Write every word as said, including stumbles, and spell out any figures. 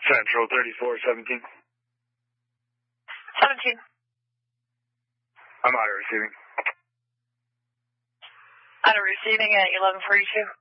Central thirty-four seventeen. seventeen. I'm out of receiving. Out of receiving at eleven forty-two.